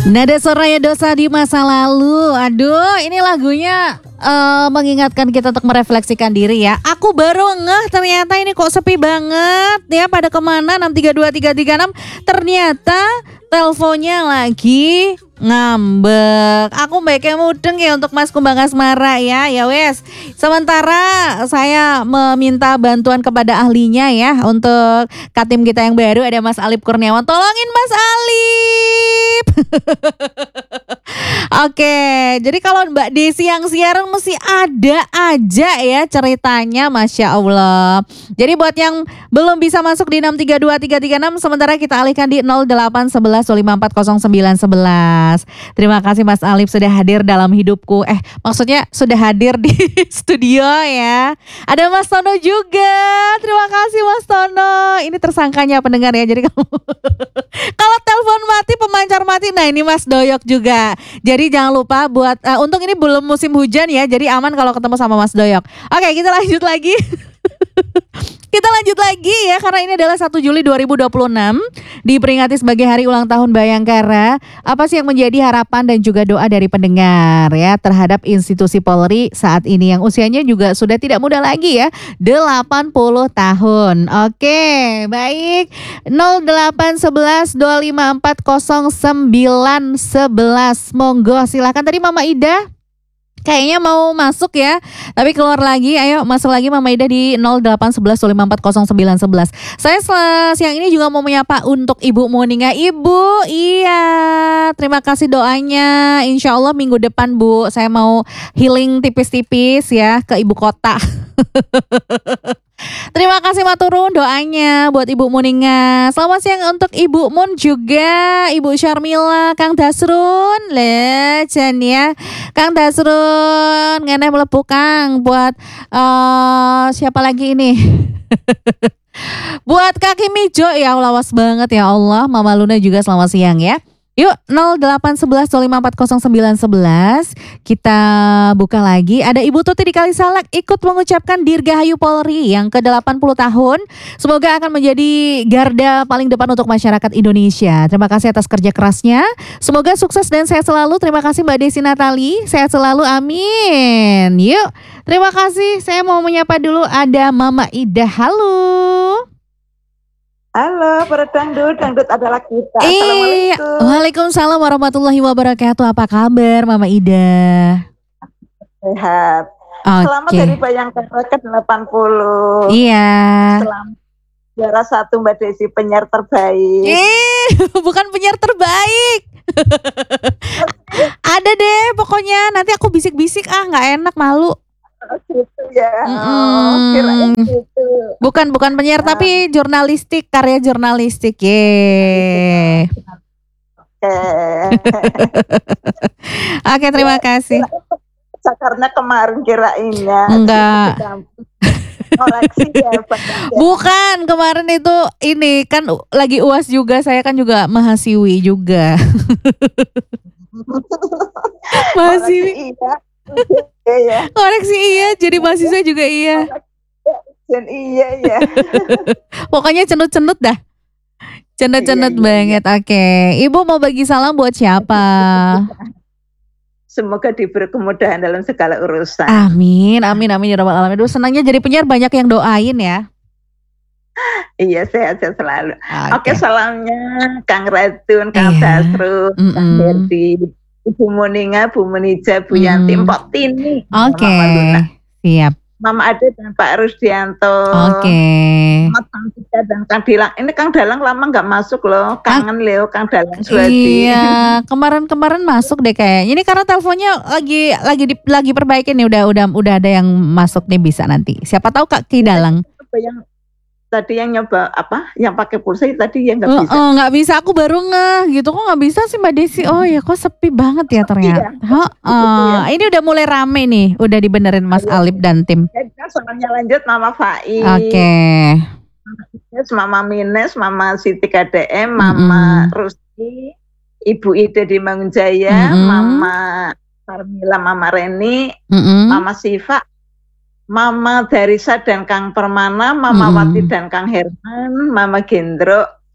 Nada Soraya Dosa di masa lalu. Aduh, ini lagunya mengingatkan kita untuk merefleksikan diri ya. Aku baru ngeh ternyata ini kok sepi banget ya. Pada kemana 632336. Ternyata teleponnya lagi ngambek. Aku baiknya mudeng ya untuk Mas Kumbang Asmara ya. Ya wes. Sementara saya meminta bantuan kepada ahlinya ya untuk katim kita yang baru ada Mas Alip Kurniawan. Tolongin Mas Alip. Oke, jadi kalau Mbak Desi yang siaran mesti ada aja ya ceritanya, Masya Allah. Jadi buat yang belum bisa masuk di 632336, sementara kita alihkan di 081125409111. Terima kasih Mas Alif sudah hadir dalam hidupku. Maksudnya sudah hadir di studio ya. Ada Mas Tono juga. Terima kasih Mas Tono. Ini tersangkanya pendengar ya. Jadi kamu kalau telepon mati, pemancar mati. Nah ini Mas Doyok juga. Jadi jangan lupa buat untung ini belum musim hujan ya. Jadi aman kalau ketemu sama Mas Doyok. Oke, kita lanjut lagi. Kita lanjut lagi ya, karena ini adalah 1 Juli 2026 diperingati sebagai hari ulang tahun Bayangkara. Apa sih yang menjadi harapan dan juga doa dari pendengar ya terhadap institusi Polri saat ini yang usianya juga sudah tidak muda lagi ya, 80 tahun. Oke, baik. 081125409111. Monggo silakan. Tadi Mama Ida kayaknya mau masuk ya, tapi keluar lagi. Ayo masuk lagi Mama Ida di 081125409111. Saya siang ini juga mau menyapa untuk Ibu Moninga. Ibu, iya, terima kasih doanya. Insya Allah minggu depan Bu, saya mau healing tipis-tipis ya ke ibu kota. Terima kasih maturun doanya buat Ibu Muninga. Selamat siang untuk Ibu Mun juga, Ibu Syarmila, Kang Dasrun, legend ya. Kang Dasrun, ngeneh melebu Kang buat siapa lagi ini? Buat Kaki Mijo ya, lawas banget ya Allah. Mama Luna juga selamat siang ya. Yuk 081125409111. Kita buka lagi. Ada Ibu Tuti di Kalisalak ikut mengucapkan Dirgahayu Polri yang ke-80 tahun. Semoga akan menjadi garda paling depan untuk masyarakat Indonesia. Terima kasih atas kerja kerasnya. Semoga sukses dan sehat selalu. Terima kasih Mbak Desi Natali. Sehat selalu, amin. Yuk, terima kasih. Saya mau menyapa dulu ada Mama Ida. Halo. Halo, para dangdut adalah kita. Assalamualaikum. Waalaikumsalam warahmatullahi wabarakatuh. Apa kabar Mama Ida? Sehat. Selamat dari Bayangkara ke-80. Iya. Selamat juara 1 Mbak Desi, penyiar terbaik. Bukan penyiar terbaik. Ada deh pokoknya, nanti aku bisik-bisik nggak enak, malu. Gitu ya. Kirain gitu. Bukan penyiar tapi jurnalistik, karya jurnalistik. Oke, terima kasih. Karena kemarin kirainnya enggak. Koreksi ya, bukan, kemarin itu ini kan lagi UAS juga, saya kan juga mahasiswi juga. Mahasiswi. Iya. Koreksi iya, jadi mahasiswa juga iya. Dan iya. Pokoknya cenut-cenut dah. Cenut-cenut banget. Oke. Ibu mau bagi salam buat siapa? Semoga diberi kemudahan dalam segala urusan. Amin ya rabbal alamin. Aduh, senangnya jadi penyiar banyak yang doain ya. Iya, sehat selalu. Oke, salamnya Kang Radun, Kang Dasrun, Kang Herdi, Ibu Moninga, Bu Munija, Bu Yanti, Mpok Tini, Mama Luna. Siap. Mama Ade dan Pak Rusdianto. Mas Tangkita dan Kang Dilang. Ini Kang Dalang lama nggak masuk loh. Kangen Leo Kang Dalang Suwadi. Iya, kemarin masuk deh kayaknya. Ini karena teleponnya lagi perbaikin nih. Udah ada yang masuk nih, bisa nanti. Siapa tahu Kak Ki Dalang. Tadi yang nyoba yang pakai pulsa tadi yang nggak bisa. Nggak bisa, aku baru ngeh gitu. Kok nggak bisa sih Mbak Desi? Oh ya, kok sepi banget ya ternyata. Ini udah mulai rame nih, udah dibenerin Mas Alip dan tim. Semuanya lanjut Mama Fai. Oke. Mama Mines, Mama Siti KDM, Mama Rusti, Ibu Ida di Mangunjaya, Mama Sarmila, Mama Reni, Mama Siva, Mama Darisa dan Kang Permana, Mama Wati dan Kang Herman, Mama Gendro,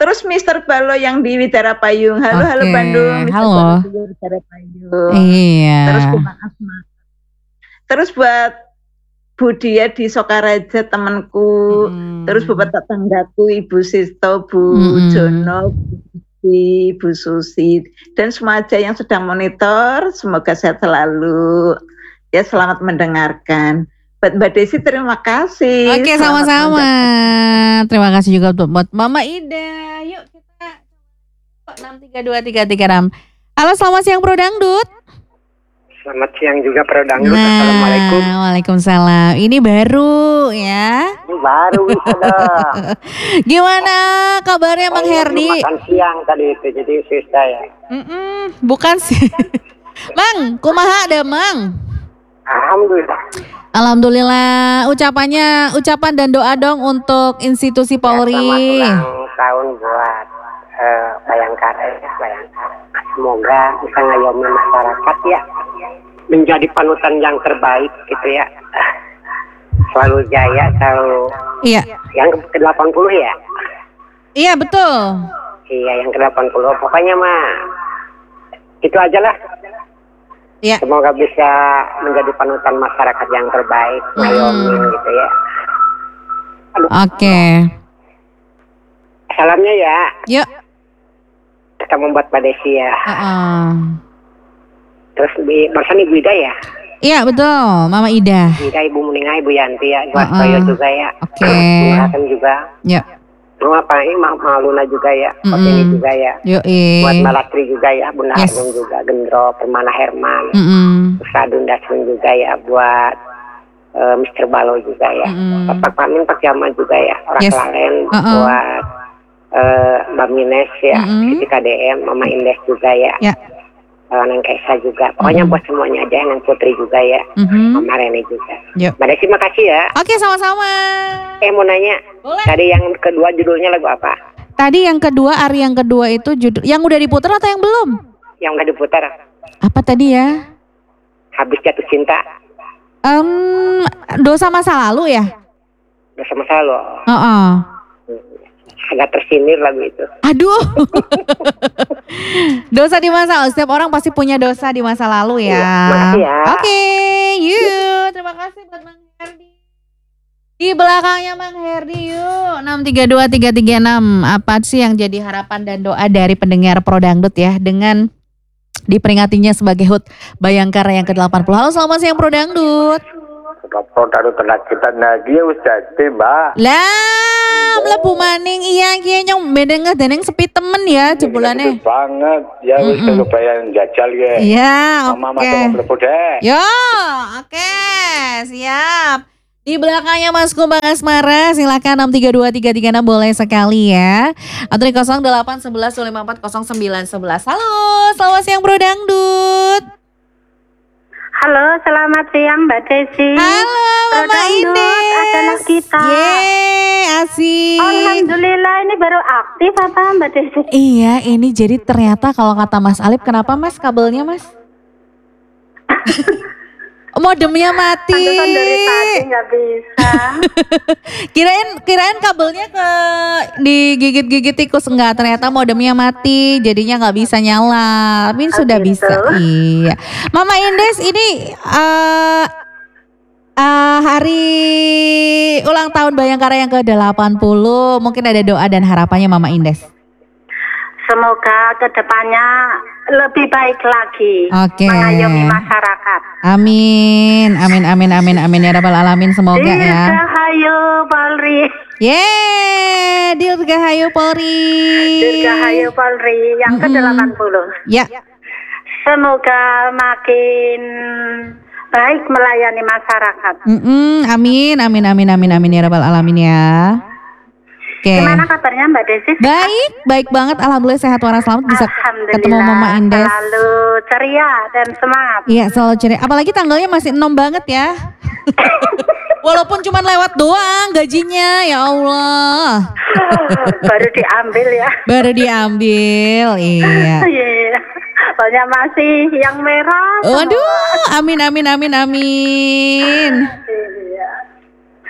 Terus Mister Balo yang di Widara Payung. Halo, halo Bandung. Mister Balo di Widara Payung. Iya. Terus buat Asma. Terus buat Budia di Sokaraja temanku. Terus buat tetanggaku Ibu Sisto, Bu Jono, Bu Susi, dan semua aja yang sedang monitor. Semoga sehat selalu. Ya, selamat mendengarkan. Buat Mbak Desi terima kasih. Oke, sama-sama. Terima kasih juga buat Mama Ida. Yuk kita 6323336. Halo, selamat siang Pro Dangdut. Selamat siang juga Pro Dangdut. Assalamualaikum. Waalaikumsalam. Ini baru ya. Ini baru sudah. Gimana kabarnya Mang Herdi? Makan siang tadi itu jadi susah ya. Bukan sih. Mang, kumaha ada Mang? Alhamdulillah. Alhamdulillah. Ucapan dan doa dong untuk institusi Polri. Ya, selamat ulang tahun buat Bayangkara. Semoga bisa ngayomi masyarakat ya, menjadi panutan yang terbaik gitu ya. Selalu jaya, selalu. Iya. Yang ke-80 ya? Iya betul. Iya yang ke-80. Pokoknya mah itu aja lah. Ya. Semoga bisa menjadi panutan masyarakat yang terbaik, ngayomi gitu ya. Oke. Salamnya ya. Yuk. Kita membuat Mbak Desi ya. Terus barusan Ibu Ida ya? Iya betul, Mama Ida. Ida, Ibu Muninga, Ibu Yanti ya, buat Toyo juga ya. Oke. Terima juga. Ya. Mama Pai, Mama Luna juga ya, Ini juga ya. Buat Mbak Latri juga ya, Bunda Agung juga, Gendro, Permana Herman, Ustadun Dasun juga ya, buat Mister Balo juga ya, Pak Pamin, Pak Jamal juga ya, Orang Lalen, buat Mbak Mines ya, Siti KDM, Mama Indes juga ya, Neng Kaisa juga, pokoknya buat semuanya aja, Neng Putri juga ya, Mama Rene juga. Mbak Desi makasih ya. Oke, sama-sama. Mau nanya, tadi yang kedua judulnya lagu apa? Tadi yang kedua, Ari yang kedua itu judul, yang udah diputar atau yang belum? Yang udah diputar. Apa tadi ya? Habis Jatuh Cinta. Dosa Masa Lalu ya? Dosa Masa Lalu. Agak tersindir lagu itu. Aduh. Dosa di masa lalu. Setiap orang pasti punya dosa di masa lalu ya. Makasih ya. Oke, yuk. Terima kasih buat Mang Herdi. Di belakangnya Mang Herdi yuk. 6323336. Apa sih yang jadi harapan dan doa dari pendengar Pro Dangdut ya dengan diperingatinya sebagai HUT Bayangkara yang ke-80. Halo, selamat siang Pro Dangdut. Pro Dangdut tenak kita lagi ya Ustadz Mbak. Lah, mlebu maning iya kiye nyong bedenge deneng sepi temen ya jebulane. Banget ya wis kebayang jajal ya. Iya, oke. Mlebu deh. Yo, oke, siap. Di belakangnya Mas Kumbang Asmara, silakan 6323336 boleh sekali ya. Atau di 0811-154-0911. Halo, selamat siang Bro Dangdut. Halo, selamat siang Mbak Desi. Halo, Mama Indes. Adalah kita. Yeay, asik. Alhamdulillah, ini baru aktif apa Mbak Desi? Iya, ini jadi ternyata kalau kata Mas Alip, kenapa Mas kabelnya Mas? Modemnya mati. Pantesan dari tadi nggak bisa. kirain kabelnya digigit-gigit tikus, enggak, ternyata modemnya mati, jadinya nggak bisa nyala. Tapi sudah gitu. bisa. Iya. Mama Indes ini hari ulang tahun Bayangkara yang ke-80, mungkin ada doa dan harapannya Mama Indes. Semoga kedepannya lebih baik lagi, mengayomi masyarakat. Amin, amin, amin, amin, amin ya rabbal alamin, semoga ya. Dirgahayu Polri. Yeay, Dirgahayu Polri. Dirgahayu Polri yang ke-80. Ya. Semoga makin baik melayani masyarakat. Amin, amin, amin, amin, amin ya rabbal alamin ya. Oke. Gimana kabarnya Mbak Desi? Baik banget. Alhamdulillah sehat waras selamat bisa ketemu Mama Indes. Selalu ceria dan semangat. Iya selalu ceria. Apalagi tanggalnya masih 6 banget ya. Walaupun cuma lewat doang gajinya, ya Allah. Baru diambil ya. Baru diambil, iya. Banyak masih yang merah. Waduh, amin, amin, amin, amin.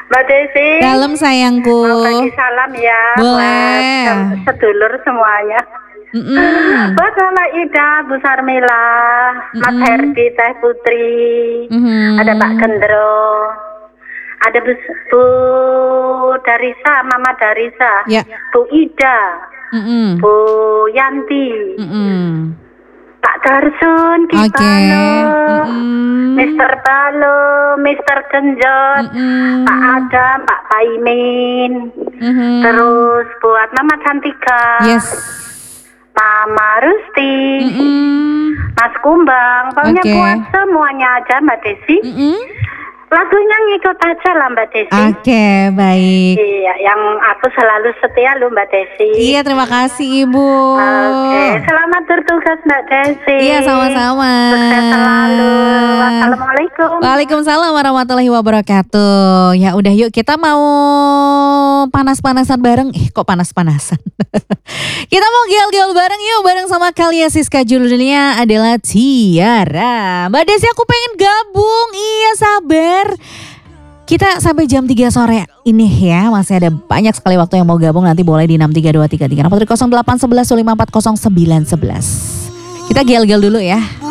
Mbak Desi. Dalam sayangku. Mau bagi salam ya. Boleh. Buat sedulur semuanya. Buat Mama Ida, Bu Sarmila, Mas Herdi, Teh Putri, ada Pak Gendro, ada Bu Darisa, Mama Darisa, Bu Ida, Bu Yanti, Pak Darsun, Kipalo, Mr. Balo, Mr. Genjot, Pak Adam, Pak Paimin, terus buat Mama Cantika, Mama Rusti, Mas Kumbang, pokoknya buat semuanya aja Mbak Desi. Lagunya ngikut aja lah Mbak Desi. Oke, baik. Iya, yang aku selalu setia loh Mbak Desi. Iya, terima kasih Ibu. Oke, selamat bertugas Mbak Desi. Iya, sama-sama. Sukses selalu. Wassalamualaikum. Waalaikumsalam warahmatullahi wabarakatuh. Ya udah yuk kita mau panas-panasan bareng. Kok panas-panasan? Kita mau gel-gel bareng yuk, bareng sama Kalia Siska. Judulnya adalah Tiara. Mbak Desi, aku pengen gabung. Iya, sabar. Kita sampai jam 3 sore ini ya. Masih ada banyak sekali waktu yang mau gabung. Nanti boleh di 63233. 0811 540 911. Kita gel-gel dulu ya.